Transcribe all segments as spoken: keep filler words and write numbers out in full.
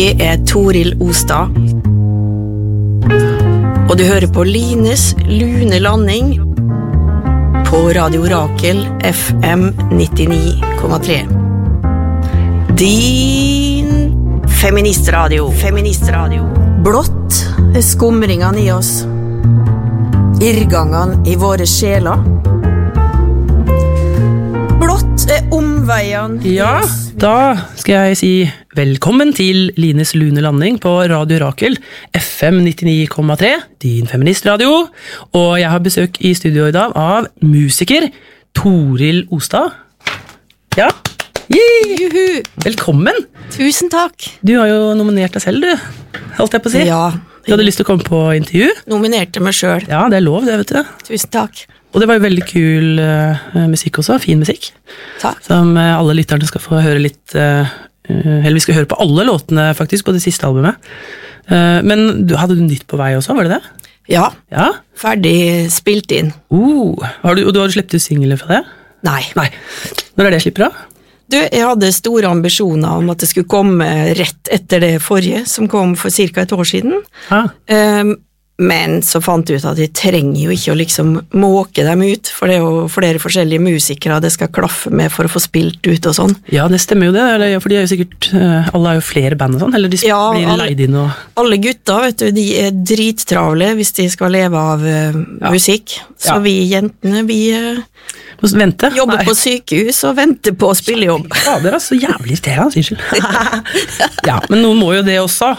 Det er Toril Ostad. Og du hører på Lines lune landing på Radio Rakel F M nittini komma tre. Din feministradio. Feministradio. Blått er skumringene i oss. Irrgangene i våre sjeler. Blått er omveiene. Ja, da skal jeg si velkommen til Lines lune landing på Radio Rakel F M nittini komma tre, din feministradio. Og jeg har besøk i studio i dag av musiker Toril Ostad. Ja, Juhu. Velkommen. Tusen takk. Du har jo nominert deg selv, du. Holdt jeg på å si. Ja. Du hadde lyst til å komme på intervju. Nominerte meg selv. Ja, det er lov, det, vet du. Tusen takk. Og det var jo veldig kul uh, musikk også, fin musikk. Takk. Som uh, alle lytterne skal få høre litt, uh, eller vi skal høre på alle låtene faktisk, på det siste albumet. Uh, men du, hadde du nytt på vei også, var det det? Ja, Ja? ferdig spilt inn. Uh, har du, og du har sluppet ut singler fra det? Nei. Nei. Når er det slipper da? Du, jeg hadde store ambisjoner om at det skulle komme rett etter det forrige, som kom for cirka et år siden. Ah. Um, men så fant jeg ut at jeg trenger jo ikke å liksom måke dem ut, for det er jo flere forskjellige musikere det skal klaffe med for å få spilt ut og sånn. Ja, det stemmer jo det, eller, for de er jo sikkert, uh, alle er jo flere band og sånn, eller de Ja, blir alle- leid inn og... Alle gutta, vet du, de er drittravle hvis de skal leve av uh, Ja. musikk. Så Ja. vi jentene, vi uh, Må vente? jobber Nei. på sykehus og venter på å spille jobb. Ja, det er så jævlig irriterende, unnskyld. Ja, men noen må jo det også.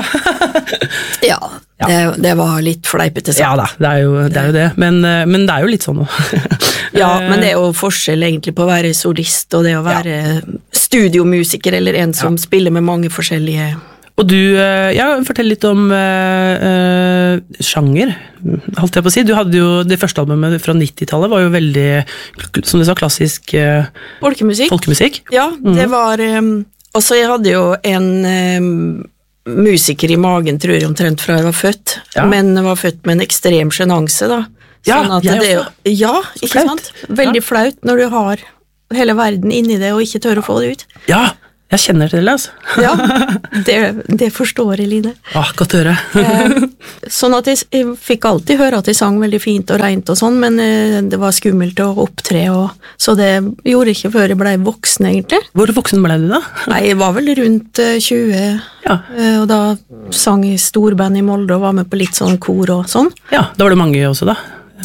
Ja, Ja. Det, det var litt fleipete sagt. Ja da, det er jo det, er jo det. Men, uh, men det er jo litt sånn nå. Ja, men det er jo forskjell egentlig på å være solist og det å være studiomusiker, eller en som spiller med mange forskjellige... Og du, uh, ja, fortell litt om uh, uh, sjanger, holdt jeg på å si. Du hadde jo, det første albumet fra nittitallet var jo veldig, som du sa, klassisk uh, Folkemusikk. folkemusikk. Ja, det var... Um, også jeg hadde jo en... Um, musiker i magen, tror jeg omtrent fra jeg var født, Ja. men jeg var født med en ekstrem genanse da. Ja, Sånn at jeg det, også. Ja, ikke flaut. sant? Veldig flaut når du har hele verden inni det og ikke tør å få det ut. Ja, jeg kjenner til det, altså. Ja, det, det forstår jeg, Line. Ah, godt å høre. Eh, sånn at jeg, jeg fikk alltid høre at jeg sang veldig fint og rent og sånn, men eh, det var skummelt å opptre, og, så det gjorde jeg ikke før jeg ble voksen, egentlig. Hvor voksen ble du da? Nei, jeg var vel rundt eh, tjue, Ja, eh, og da sang jeg storband i Molde og var med på litt sånn kor og sånn. ja, da var det mange også da.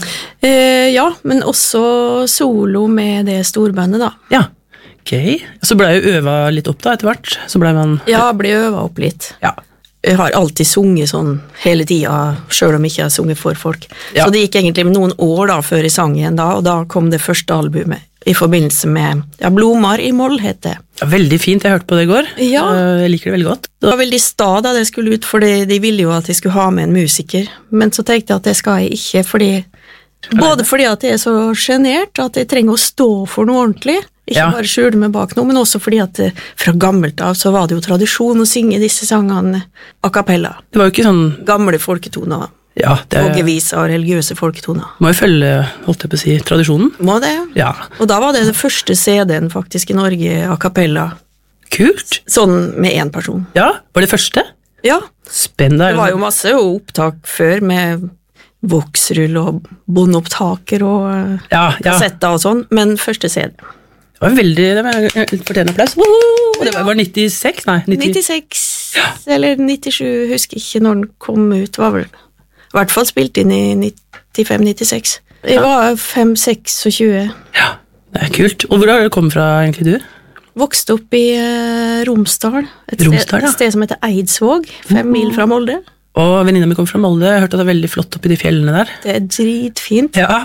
Eh, ja, men også solo med det storbandet da. Ja, ok. Så ble jeg jo øva litt opp da, etter hvert. Så ble man... Ja, ble øvet opp litt. Ja. Jeg har alltid sunget sånn hele tida, selv om jeg ikke har sunget for folk. Ja. Så det gikk egentlig noen år da før jeg sang igjen da, og da kom det første albumet i forbindelse med ja, Blomar i Moll, het det. Ja, veldig fint, jeg hørte på det i går. Ja. Eh, Jeg liker det veldig godt. Det var veldig sta da det skulle ut, for de ville jo at jeg skulle ha med en musiker, men så tenkte jeg at det skal jeg ikke, fordi både fordi at jeg er så genert, at jeg trenger å stå for noe ordentlig, ikke Ja. bare skjule meg bak noe, men også fordi at eh, fra gammelt av så var det jo tradisjon å synge disse sangene a cappella. Det var jo ikke sånn... Gamle folketoner, Ja, det toggeviser og religiøse folketoner. må jo følge, holdt jeg på å si, tradisjonen. Må det? Ja, Og da var det det første C D-en faktisk i Norge a cappella, kult. sånn med en person. Ja, var det første? Ja, Spennende. det var jo masse opptak før med voksrull og båndopptaker og eh, Ja, ja. kassetter og sånn, men første C D. Det var veldig, det var en fortjent applaus. Og det var, var nittiseks, nei, nitti. nittiseks eller nittisju, husker ikke når den kom ut, var vel i hvert fall spilt inn i nittifem nittiseks. Jeg var fem tjueseks. Ja, det er kult. Og hvor har du kommet fra egentlig du? Vokste opp i eh, Romsdal, et, Romsdal, sted, ja. et sted som heter Eidsvåg, fem mil fra Molde. Og venninna mi kom fra Molde, jeg hørte at det er veldig flott oppi de fjellene der. Det er dritfint. Ja,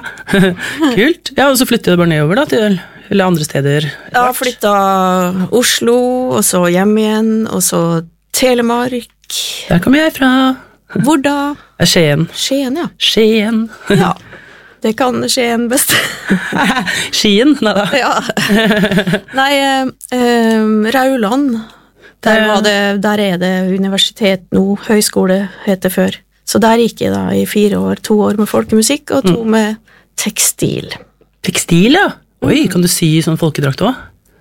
kult. Ja, og så flyttet jeg bare nedover da, til eller andre steder. Jeg har flytta Oslo, og så hjem igjen, og så Telemark. Der kommer jeg fra. Hvor da? Det er Skien. Skien, ja. Skien. Ja, det kan Skien best. Skien, nei da. Ja. Nei, eh, eh, Rauland, der, var det, der er det universitet nå, høyskole heter det før. Så der gikk jeg da i fire år, to år med folkemusikk, og to med tekstil. Tekstil, ja. Oi, kan du sy sånn folkedrakt også?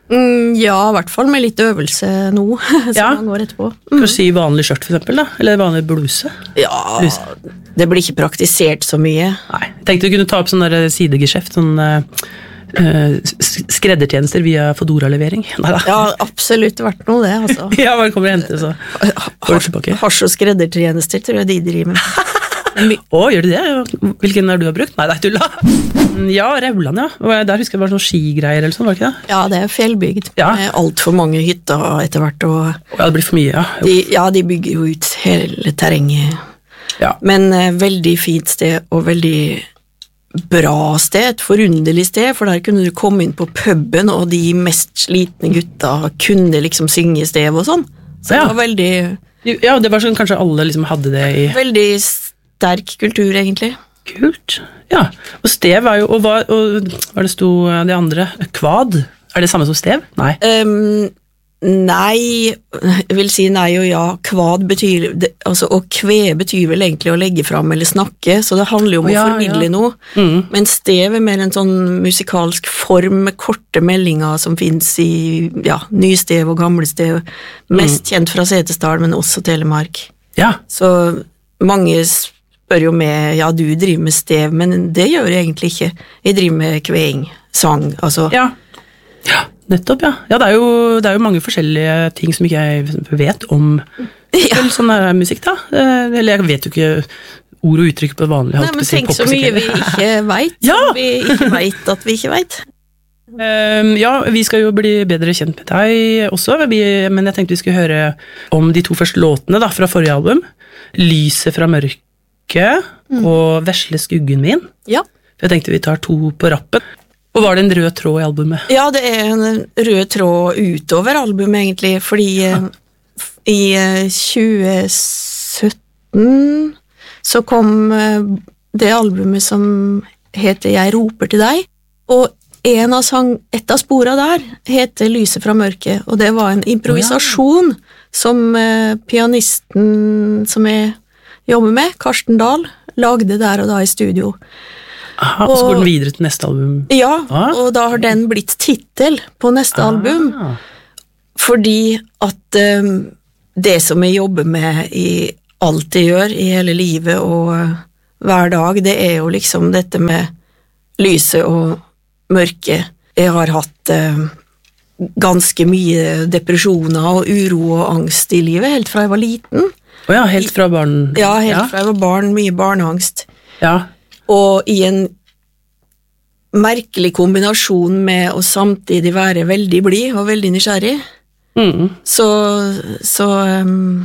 Mm, ja, i hvert fall med litt øvelse nå, som Ja. man går etterpå. Kan du si vanlig skjørt for eksempel da? Eller vanlig bluse? Ja, Bluse. det blir ikke praktisert så mye. Nei, jeg tenkte du kunne ta opp sånn der sidegeskjeft, sånn uh, skreddertjenester via Fodora-levering. Neida. Ja, absolutt vært noe det, altså. Ja, bare kommer og henter, så får du tilbake. Hasj og skreddertjenester tror jeg de driver med. Å, gjør du det? Hvilken er du har brukt? Nei, det er tulla. Ja, Rauland, ja. Og Der husker jeg det var sånn skigreier eller sånn, var det ikke det? Ja, det er fjellbygd. Ja. Med alt for mange hytter etter hvert, og Ja, det blir for mye, ja. Jo. de, ja, de bygger jo ut hele terrenget. Ja. Men eh, veldig fint sted, og veldig bra sted, et forunderlig sted, for der kunne du komme inn på puben, og de mest slitne gutta kunne liksom synge stev og sånn. Så Ja. det var veldig, Ja, det var sånn kanskje alle liksom hadde det i veldig sterk kultur, egentlig. Kult. Ja, og stev er jo, og hva, og hva det sto det andre? Kvad? Er det samme som stev? Nei. Um, nei, jeg vil si nei og ja. Kvad betyr, det, altså å kve betyr vel egentlig å legge fram eller snakke, så det handler jo om Å, ja, å formidle ja. noe. Mm. Men stev er mer en sånn musikalsk form med korte meldinger som finnes i ja, nystev og gamlestev. Mest Mm. kjent fra Setesdal, men også Telemark. Ja, Så mange spør jo med, ja, du driver med stev, men det gjør jeg egentlig ikke. Jeg driver med kveing, sang, altså. ja. Ja, nettopp, ja. Ja, det er, jo, det er jo mange forskjellige ting som ikke jeg vet om Ja. vel, sånn er musikk, da. Eh, Eller jeg vet jo ikke ord og uttrykk på vanlig. Nei, holdt på men å si, tenk så popmusikk mye vi heller. ikke vet, Ja! som vi ikke vet at vi ikke vet. Um, ja, vi skal jo bli bedre kjent med deg også, vi, men jeg tenkte vi skulle høre om de to første låtene da, fra forrige album. Lyset fra mørket og Vesle skuggen min. Ja. Jeg tenkte vi tar to på rappen. Og var det en rød tråd i albumet? Ja, det er en rød tråd utover albumet, egentlig, fordi eh, i eh, tjue sytten så kom eh, det albumet som heter Jeg roper til deg, og en av sang, et av sporene der heter Lyset fra mørket, og det var en improvisasjon som eh, pianisten som jeg jobber med, Karsten Dahl, lagde der og da i studio. Aha, og så Og- går den videre til neste album. Ja, Ah. og da har den blitt titel på neste album, Ah. fordi at um, det som jeg jobber med i alt jeg gjør i hele livet og uh, hver dag, det er jo liksom dette med lyset og mørket. Jeg har hatt uh, ganske mye depresjoner og uro og angst i livet, helt fra jeg var liten. Å ja, helt fra barn... Ja, helt fra jeg var barn, mye barneangst. Ja. Og i en merkelig kombinasjon med å samtidig være veldig blid og veldig nysgjerrig, Mm. så, så um,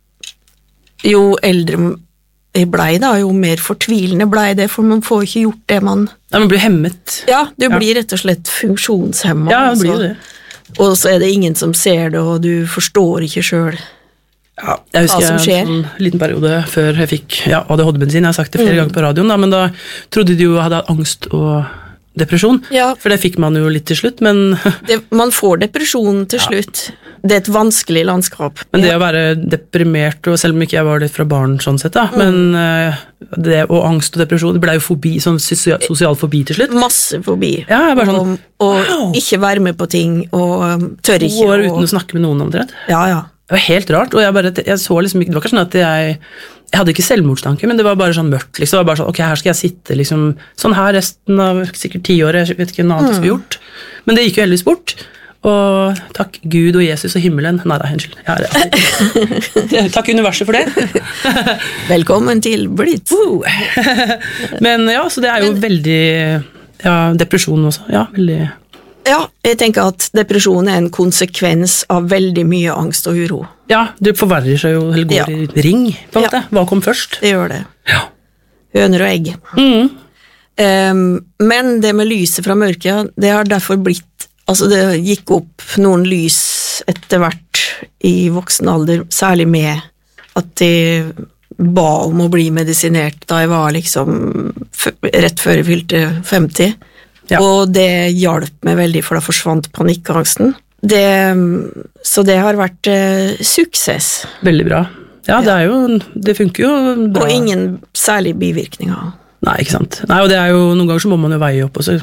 jo eldre jeg blei da, jo mer fortvilende blei det, for man får ikke gjort det man... Ja, man blir hemmet. Ja, du Ja. blir rett og slett funksjonshemmet. Ja, det blir jo altså. det. Og så er det ingen som ser det, og du forstår ikke selv. Ja, jeg husker Hva som skjer. en sånn liten periode før jeg fikk ja, A D H D-medisin, jeg har sagt det flere Mm. ganger på radioen, da, men da trodde de jo jeg hadde angst og depresjon, Ja. for det fikk man jo litt til slutt, men, Det, man får depresjon til slutt. Det er et vanskelig landskap. men det å være deprimert, og selv om ikke jeg var det fra barn sånn sett, da, men eh, det, og angst og depresjon, det ble jo fobi, sånn sosial, sosial fobi til slutt. Masse forbi. Ja, jeg er bare sånn, og, og wow. ikke være med på ting, og um, tør To ikke. år og- uten å snakke med noen omtrent. Ja, ja. Det var helt rart, og jeg, bare, jeg så liksom ikke, det var ikke sånn at jeg, jeg hadde ikke selvmordstanke, men det var bare sånn mørkt, liksom, det var bare sånn, ok, her skal jeg sitte liksom, sånn her resten av sikkert ti år, jeg vet ikke noe annet jeg skulle gjort, men det gikk jo heldigvis bort, og takk Gud og Jesus og himmelen, nei da, unnskyld, ja, det, takk universet for det. Velkommen til Blitz. Woo. Men ja, så det er jo veldig, ja, depresjon også, ja, veldig, Ja, jeg tenker at depresjon er en konsekvens av veldig mye angst og uro. ja, det forverrer seg jo, eller går Ja. i ring, på en Ja. måte, hva kom først? Det gjør det. Ja. Høner og egg. Mm. Um, men det med lyset fra mørket, det har derfor blitt Altså, det gikk opp noen lys etter hvert i voksen alder, særlig med at de ba om å bli medisinert da jeg var liksom f rett før jeg fylte femti. Ja. Og det hjalp meg veldig, for da forsvant panikkangsten. Det, så det har vært eh, suksess, Veldig bra. Ja, det er jo, det funker jo bra. og ingen særlig bivirkninger. Nei, ikke sant. Nei, og det er jo, noen ganger så må man jo veie opp, og så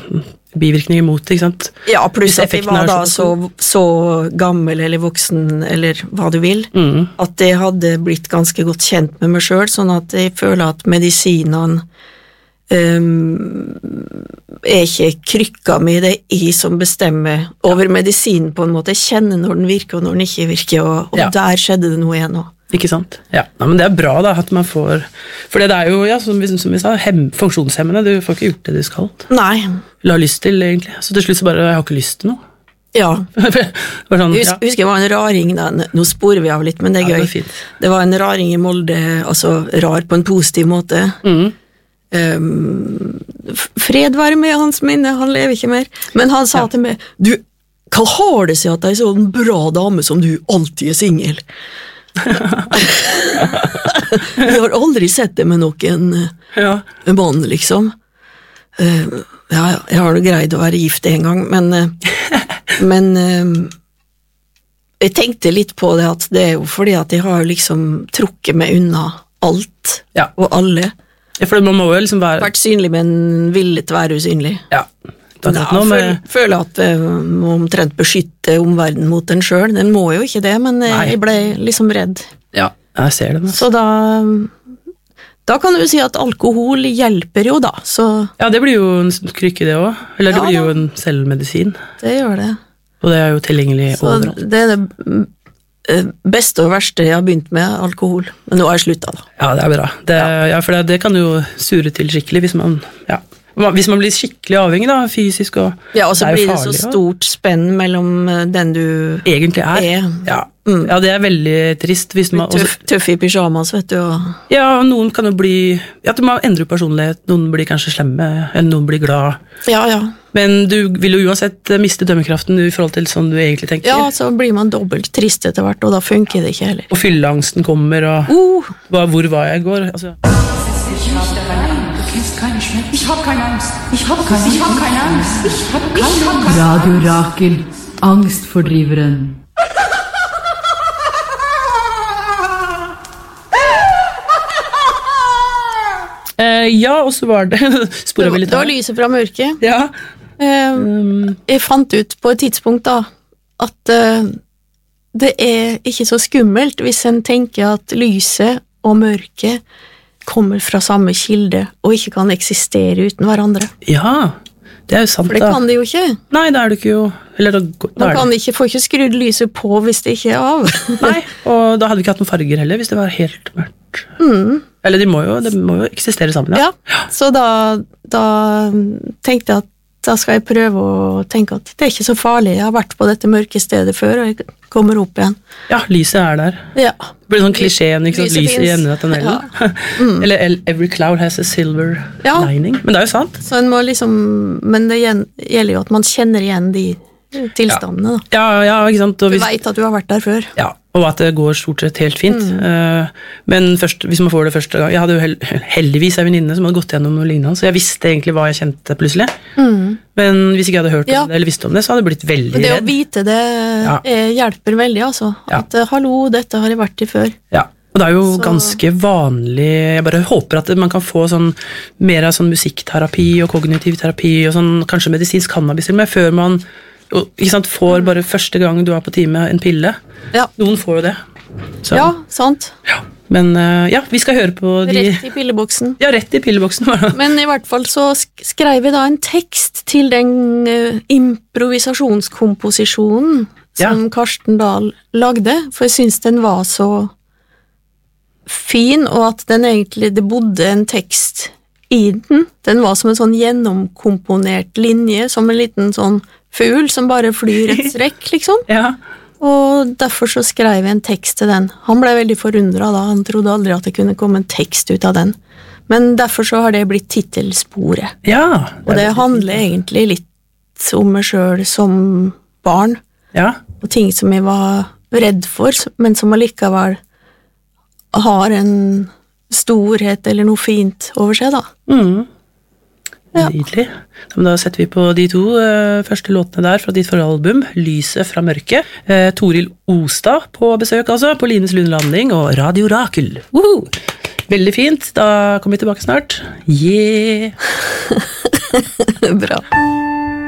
bivirkninger mot det, ikke sant? Ja, pluss Hvis at de effekten var er da så, sånn. så gammel eller voksen, eller hva du vil, Mm. at det hadde blitt ganske godt kjent med meg selv, sånn at jeg føler at medisinene um, er ikke krykka mi, det er jeg som bestemmer over medisinen på en måte. Jeg kjenner når den virker og når den ikke virker, og, og Ja. der skjedde det noe igjen nå. Ikke sant? Ja, Nei, men det er bra da, at man får, for det er jo, ja, som vi, som vi sa, hem, funksjonshemmende, du får ikke gjort det du skal. Nei, Eller har lyst til, egentlig. Så til slutt så bare, jeg har ikke lyst til noe. ja. Bare sånn, Jeg ja. husker, husker det var en raring, da. Nå sporer vi av litt, men det er Ja, det gøy. var fint. Det var en raring i Molde, altså rar på en positiv måte. Mm. Um, f- fred være med hans minne, han lever ikke mer. Men han sa Ja. til meg, du, hva har det seg at det er sånn bra dame som du alltid er singel? Jeg har aldri sett det med noen eh, Ja. mann, liksom. Uh, ja, ja, jeg har jo greid å være gift en gang, men, uh, men uh, jeg tenkte litt på det at det er jo fordi at jeg har liksom trukket meg unna alt Ja. og alle. Ja, for man må jo liksom være, Vært synlig, men villet være usynlig. ja. Det er Ja, akkurat noe føler, med, føler at jeg må omtrent beskytte omverdenen mot den selv. Den må jo ikke det, men Nei. jeg ble liksom redd. ja, jeg ser det. Men. Så da Da kan du jo si at alkohol hjelper jo, da. Så Ja, det blir jo en krykke det også. Eller det Ja, blir jo da. en selvmedisin. det gjør det. Og det er jo tilgjengelig Så overalt. det er det eh, beste og verste jeg har begynt med, alkohol. Men nå har jeg slutta, da. Ja, det er bra. Det, ja. for det, det kan jo sure til skikkelig hvis man, ja. Hvis man blir skikkelig avhengig da, fysisk og Ja, og så det er jo blir det farlig, så ja. stort spenn mellom eh, den du Egentlig er. er. Ja. Mm. ja, det er veldig trist. Hvis man, Tøff, tøff i pyjamas, vet du. Og ja, og noen kan jo bli, ja, man endrer personlighet, noen blir kanskje slemme, eller noen blir glad. ja, ja. Men du vil jo uansett miste dømmekraften i forhold til sånn du egentlig tenker. Ja, så blir man dobbelt trist etter hvert, og da funker det ikke heller. Og fylleangsten kommer, og Uh, hva, hvor var jeg i går? Altså, Du kennst keine Schmerzen. Ich hab keine Angst. Ich hab keine Angst. Ich hab keine Angst. Ich hab keine Angst. Radio Rakel, angstfordriveren. eh, ja, og så var det det, sporet vi var, litt det var her. lyset fra mørket. Ja, Eh, um, jeg fant ut på et tidspunkt da, at eh, det er ikke så skummelt hvis en tenker at lyset og mørket kommer fra samme kilde, og ikke kan eksistere uten hverandre. ja, det er jo sant For det da. kan det jo ikke. Nei, da er det ikke jo, eller da, da Man er kan det. ikke, får ikke skrudd lyset på hvis det ikke er av. Nei, og da hadde vi ikke hatt noen farger heller, hvis det var helt mørkt. Mm. Eller de må jo, de må jo eksistere sammen, ja. Ja, så da, da tenkte jeg at da skal jeg prøve å tenke at det er ikke så farlig. Jeg har vært på dette mørke stedet før, og jeg kommer opp igjen. Ja, lyset er der. Ja, Det blir sånn klisjeen, ikke sant? Lyset Lyset i finnes. enden av tunnelen. Eller el- every cloud has a silver Ja. lining. Men det er jo sant. så en må liksom, men det gjen- gjelder jo at man kjenner igjen de tilstandene. Da. Ja, ja, ikke sant? Og Du hvis, vet at du har vært der før. ja, og at det går stort sett helt fint. Mm. Eh, men først, hvis man får det første gang, jeg hadde jo hel, heldigvis en venninne som hadde gått gjennom noe lignende, så jeg visste egentlig hva jeg kjente plutselig. Men hvis ikke jeg hadde hørt Mm. Ja. om det, eller visste om det, så hadde jeg blitt veldig Men det å redd. vite det Ja. eh, hjelper veldig, altså. Ja. At eh, hallo, dette har jeg vært i før. Ja, og det er jo Så- ganske vanlig. Jeg bare håper at man kan få sånn, mer av sånn musikkterapi og kognitiv terapi og sånn, kanskje medisinsk cannabis til og med, før man og, ikke sant, får bare første gang du er på time en pille. Ja, Noen får jo det. Så, ja sant. ja. Men eh, ja, vi skal høre på de Rett i pilleboksen. Ja, rett i pilleboksen. bare. Men i hvert fall så sk- skrev jeg da en tekst til den eh, improvisasjonskomposisjonen som Ja. Karsten Dahl lagde, for jeg syns den var så fin, og at den egentlig, det bodde en tekst i den. Den var som en sånn gjennomkomponert linje, som en liten sånn fugl som bare flyr et strekk, liksom. Ja. Og derfor så skrev jeg en tekst til den. Han ble veldig forundret da, han trodde aldri at det kunne komme en tekst ut av den. Men derfor så har det blitt titelsporet. ja. Og det handler egentlig litt om meg selv som barn, Ja. og ting som jeg var redd for, men som allikevel har en storhet eller noe fint over seg, da. Mm. Ja. Nydelig. Men da setter vi på de to eh, første låtene der fra ditt forrige album, Lyset fra mørket. Eh, Toril Ostad på besøk, altså, på Lines Lune Landing og Radio Rakel. Woohoo! Veldig fint. Da kommer vi tilbake snart. Yeah! Bra.